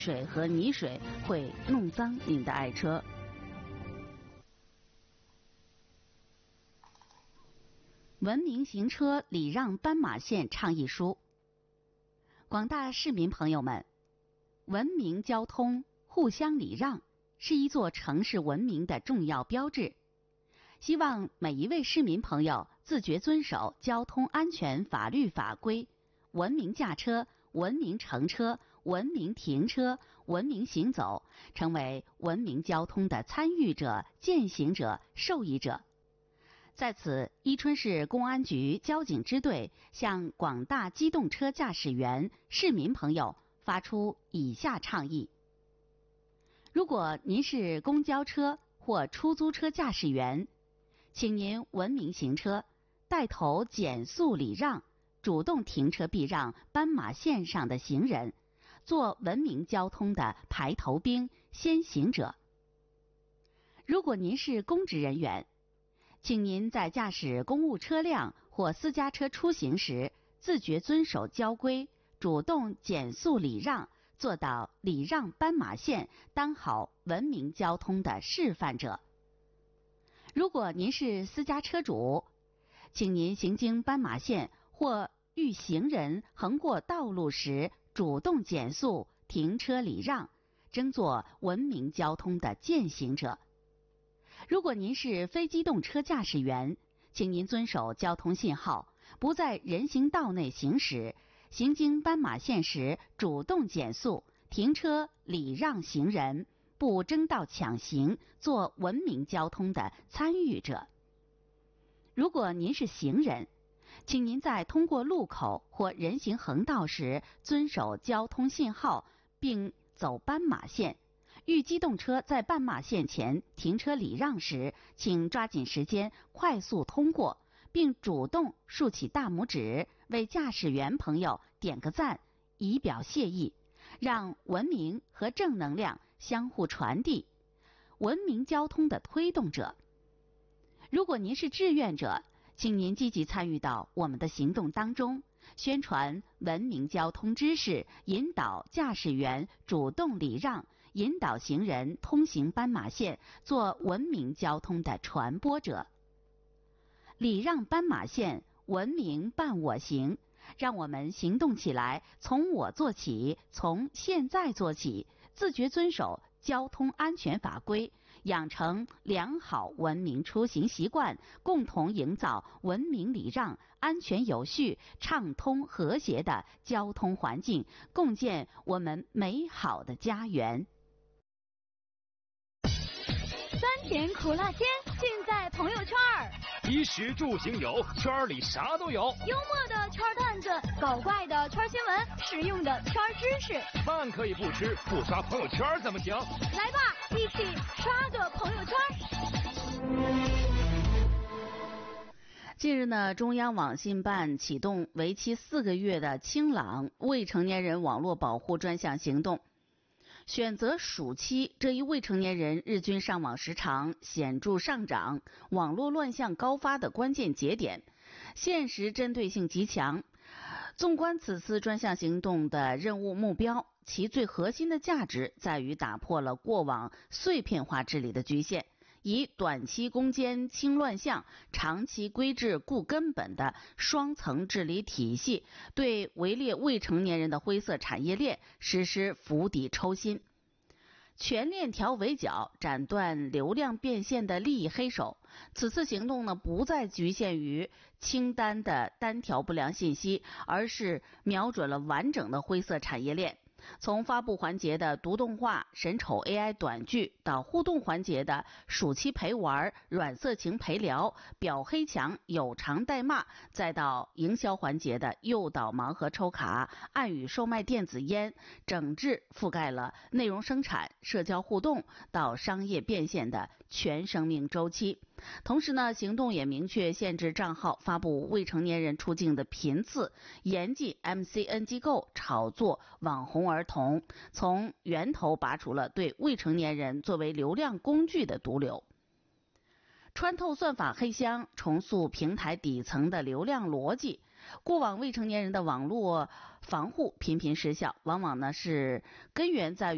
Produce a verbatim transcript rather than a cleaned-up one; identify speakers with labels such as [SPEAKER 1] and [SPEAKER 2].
[SPEAKER 1] 水和泥水会弄脏您的爱车。文明行车礼让斑马线倡议书。广大市民朋友们，文明交通、互相礼让是一座城市文明的重要标志。希望每一位市民朋友自觉遵守交通安全法律法规，文明驾车、文明乘车、文明停车、文明行走，成为文明交通的参与者、践行者、受益者。在此，伊春市公安局交警支队向广大机动车驾驶员、市民朋友发出以下倡议：如果您是公交车或出租车驾驶员，请您文明行车，带头减速礼让，主动停车避让斑马线上的行人，做文明交通的排头兵、先行者。如果您是公职人员，请您在驾驶公务车辆或私家车出行时，自觉遵守交规，主动减速礼让，做到礼让斑马线，当好文明交通的示范者。如果您是私家车主，请您行经斑马线或遇行人横过道路时，主动减速、停车礼让，争做文明交通的践行者。如果您是非机动车驾驶员，请您遵守交通信号，不在人行道内行驶，行经斑马线时主动减速、停车礼让行人，不争道抢行，做文明交通的参与者。如果您是行人，请您在通过路口或人行横道时遵守交通信号，并走斑马线。遇机动车在斑马线前停车礼让时，请抓紧时间快速通过，并主动竖起大拇指，为驾驶员朋友点个赞，以表谢意，让文明和正能量相互传递，文明交通的推动者。如果您是志愿者，请您积极参与到我们的行动当中，宣传文明交通知识，引导驾驶员主动礼让，引导行人通行斑马线，做文明交通的传播者。礼让斑马线，文明伴我行，让我们行动起来，从我做起，从现在做起，自觉遵守交通安全法规，养成良好文明出行习惯，共同营造文明礼让、安全有序、畅通和谐的交通环境，共建我们美好的家园。
[SPEAKER 2] 酸甜苦辣鲜，尽在朋友圈儿。
[SPEAKER 3] 衣食住行有，圈里啥都有。
[SPEAKER 2] 幽默的圈段子，搞怪的圈新闻，实用的圈知识。
[SPEAKER 3] 饭可以不吃，不刷朋友圈怎么行？
[SPEAKER 2] 来吧，一起刷个朋友圈。
[SPEAKER 1] 近日呢，中央网信办启动为期四个月的清朗未成年人网络保护专项行动。选择暑期这一未成年人日均上网时长显著上涨、网络乱象高发的关键节点，现实针对性极强。纵观此次专项行动的任务目标，其最核心的价值在于打破了过往碎片化治理的局限，以短期攻坚清乱象、长期规制固根本的双层治理体系，对围猎未成年人的灰色产业链实施釜底抽薪，全链条围剿，斩断流量变现的利益黑手。此次行动呢，不再局限于清单的单条不良信息，而是瞄准了完整的灰色产业链。从发布环节的读动画、神丑 A I 短剧，到互动环节的暑期陪玩、软色情陪聊、表黑墙、有偿代骂，再到营销环节的诱导盲盒抽卡、暗语售卖电子烟，整治覆盖了内容生产、社交互动到商业变现的全生命周期。同时呢，行动也明确限制账号发布未成年人出境的频次，严禁 M C N 机构炒作网红儿童，从源头拔除了对未成年人作为流量工具的毒瘤。穿透算法黑箱，重塑平台底层的流量逻辑。过往未成年人的网络防护频频失效，往往呢是根源在于